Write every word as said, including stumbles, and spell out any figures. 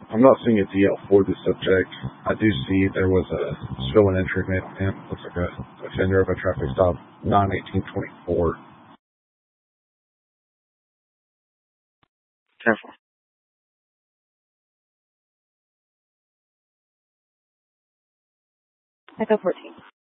I'm not seeing a D L for the subject. I do see there was a stolen entry made on him. Looks like a offender of a traffic stop, nine eighteen twenty-four. Careful. Echo fourteen.